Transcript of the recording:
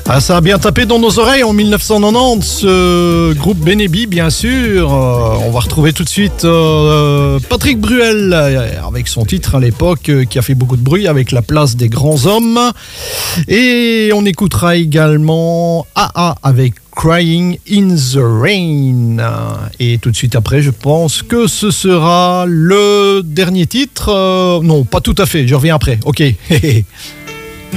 Ah, ça a bien tapé dans nos oreilles en 1990, ce groupe Benebi, bien sûr. On va retrouver tout de suite Patrick Bruel avec son titre à l'époque qui a fait beaucoup de bruit avec La place des grands hommes. Et on écoutera également AA avec Crying in the Rain. Et tout de suite après, je pense que ce sera le dernier titre. Non, pas tout à fait, je reviens après. Ok.